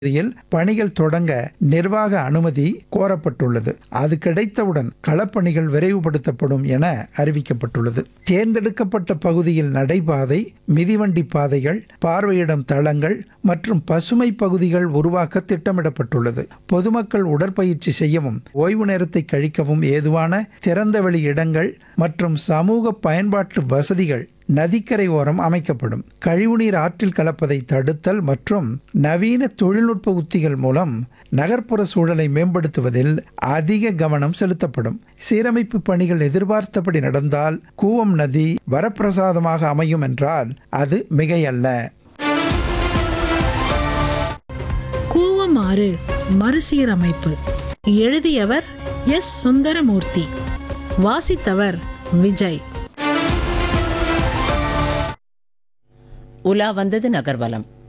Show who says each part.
Speaker 1: பணிகள் தொடங்க நிர்வாக அனுமதி கோரப்பட்டுள்ளது. அது கிடைத்தவுடன் களப்பணிகள் விரைவுபடுத்தப்படும் என அறிவிக்கப்பட்டுள்ளது. தேர்ந்தெடுக்கப்பட்ட பகுதியில் நடைபாதை, மிதிவண்டி பாதைகள், பார்வையிடும் தளங்கள் மற்றும் பசுமை பகுதிகள் உருவாக்க திட்டமிடப்பட்டுள்ளது. பொதுமக்கள் உடற்பயிற்சி செய்யவும் ஓய்வு நேரத்தை கழிக்கவும் ஏதுவான திறந்தவெளி இடங்கள் மற்றும் சமூக பயன்பாட்டு வசதிகள் நதிக்கரை ஓரம் அமைக்கப்படும். கழிவுநீர் ஆற்றில் கலப்பதை தடுத்தல் மற்றும் நவீன தொழில்நுட்ப உத்திகள் மூலம் நகர்ப்புற சூழலை மேம்படுத்துவதில் அதிக கவனம் செலுத்தப்படும். சீரமைப்பு பணிகள் எதிர்பார்த்தபடி நடந்தால் கூவம் நதி வரப்பிரசாதமாக அமையும் என்றால் அது மிகையல்ல.
Speaker 2: கூவம் ஆறு மறுசீரமைப்பு. எழுதியவர் எஸ். சுந்தரமூர்த்தி. வாசித்தவர் விஜய்.
Speaker 3: உலா வந்தது நகர்வலம்.